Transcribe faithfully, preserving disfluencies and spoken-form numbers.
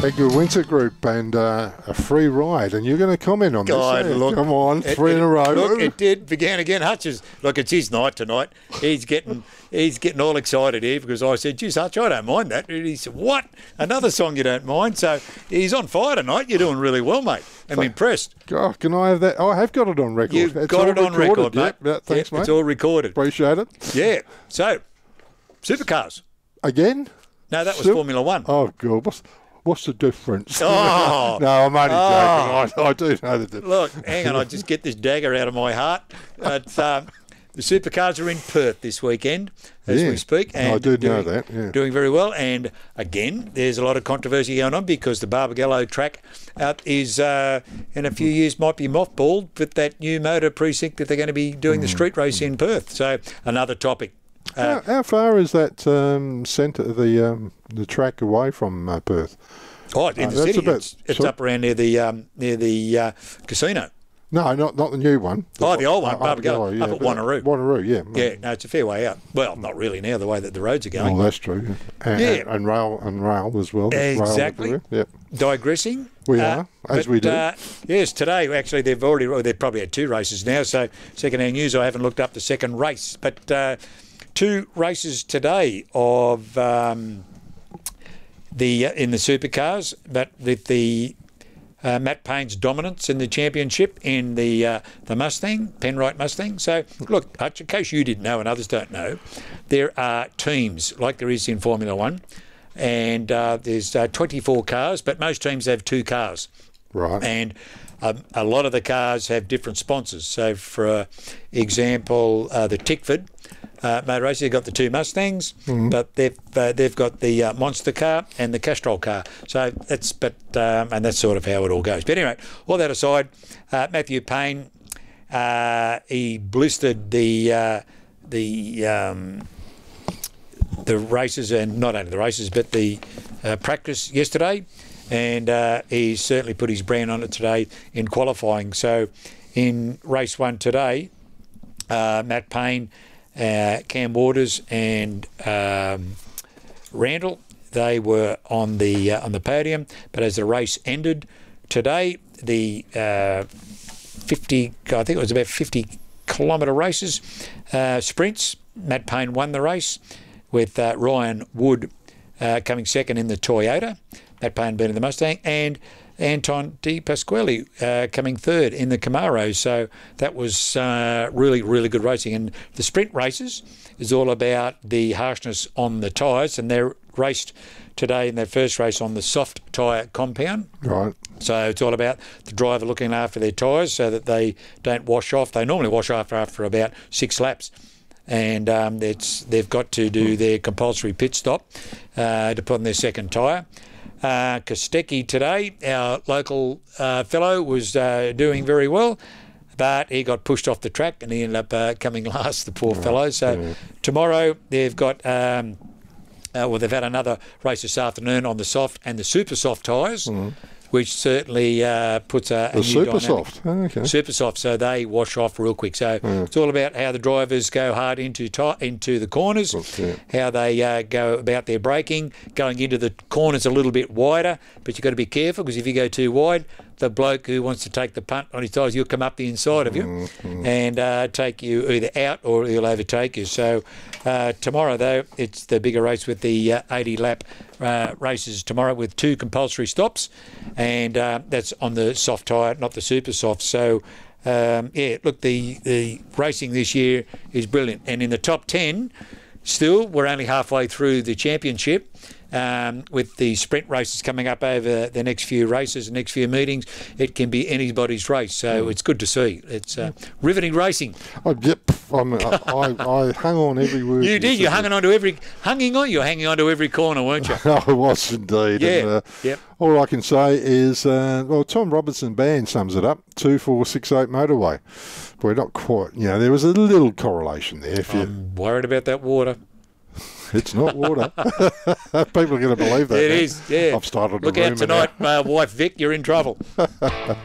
Edgar Winter Group and uh, a free ride, and you're going to comment on God, this. eh? look, Come on, it, three it, in a row. Look, it did. Began again. Hutch's, look, it's his night tonight. He's getting he's getting all excited here because I said, geez, Hutch, I don't mind that. And he said, what? Another song you don't mind? So he's on fire tonight. You're doing really well, mate. I'm so, impressed. God, can I have that? Oh, I have got it on record. You've it's got it on record, mate. Yeah, yeah, thanks, yeah, mate. It's all recorded. Appreciate it. Yeah. So, supercars. Again? No, that was Sup- Formula One. Oh, God. What's, what's the difference? Oh. no, I'm only Oh. joking. I, I do know the difference. Look, hang on. I just get this dagger out of my heart. But, um, the supercars are in Perth this weekend as Yeah. we speak. And I do know doing, that, yeah. Doing very well. And again, there's a lot of controversy going on because the Barbagallo track out is uh, in a few years might be mothballed with that new motor precinct that they're going to be doing the street race in Perth. So another topic. Uh, how, how far is that um, centre, the um, the track away from uh, Perth? oh, in Uh, the that's city. about- It's, it's so- up around near the um, near the uh, casino. No, not not the new one. Oh, the old one, Uh, Barbagallo, yeah, up at but- Wanneroo. Wanneroo, yeah. Yeah, no, it's a fair way out. Well, not really now, the way that the roads are going. Well, that's true. And, Yeah. and, and rail and rail as well. Rail Exactly. everywhere. Yep. Digressing. We uh, are, as but, we do. Uh, yes, today, actually, they've already, well, they've probably had two races now, so second-hand news, I haven't looked up the second race. But uh, two races today of um, the uh, in the supercars, but with the uh, Matt Payne's dominance in the championship in the uh, the Mustang, Penrite Mustang. So, look, Hutch, in case you didn't know and others don't know, there are teams, like there is in Formula One, and uh, there's uh, twenty-four cars, but most teams have two cars. Right. And um, a lot of the cars have different sponsors. So, for uh, example, uh, the Tickford uh, Motor Racing, they've got the two Mustangs, Mm-hmm. but they've uh, they've got the uh, Monster car and the Castrol car. So that's but um, and that's sort of how it all goes. But anyway, all that aside, uh, Matthew Payne, uh, he blistered the uh, the um, the races, and not only the races, but the uh, practice yesterday. And uh, he certainly put his brand on it today in qualifying. So in race one today, uh, Matt Payne, uh, Cam Waters and um, Randall, they were on the uh, on the podium. But as the race ended today, the uh, fifty, I think it was about fifty kilometre races, uh, sprints, Matt Payne won the race with uh, Ryan Wood uh, coming second in the Toyota. Matt Payne being in the Mustang, and Anton De Pasquale uh, coming third in the Camaro. So that was uh, really, really good racing. And the sprint races is all about the harshness on the tyres, and they're raced today in their first race on the soft tyre compound. Right. So it's all about the driver looking after their tyres so that they don't wash off. They normally wash off after about six laps. And um, it's, they've got to do their compulsory pit stop uh, to put on their second tyre. Uh, Kostecki today, our local uh, fellow, was uh, doing very well, but he got pushed off the track and he ended up uh, coming last, the poor fellow. So yeah. tomorrow they've got, um, uh, well, they've had another race this afternoon on the soft and the super soft tyres, Mm-hmm. which certainly uh, puts a, a The new super dynamic. soft. Oh, okay. Super soft, so they wash off real quick. So it's all about how the drivers go hard into ti into the corners, Yeah. how they uh, go about their braking, going into the corners a little bit wider. But you've got to be careful because if you go too wide, the bloke who wants to take the punt on his tyres, he'll come up the inside of you Mm-hmm. and uh, take you either out or he'll overtake you. So uh, tomorrow, though, it's the bigger race with the uh, eighty lap uh, races tomorrow with two compulsory stops, and uh, that's on the soft tyre, not the super soft. So um, yeah, look, the the racing this year is brilliant, and in the top ten, still we're only halfway through the championship. Um, with the sprint races coming up over the next few races, the next few meetings, it can be anybody's race. So it's good to see. It's uh, riveting racing. Oh, yep. I'm, I, I, I hung on every word. You did. You're hanging on to every hanging on. You're hanging on to every corner, weren't you? I was indeed. Yeah. And, uh, Yep. All I can say is, uh, well, Tom Robertson Band sums it up: two four six eight motorway. We're not quite. You know, there was a little correlation there. If you, I'm worried about that water. it's not water. People are going to believe that. It now. is. Yeah. I've started. Look a out rumour tonight, uh, wife Vic. You're in trouble.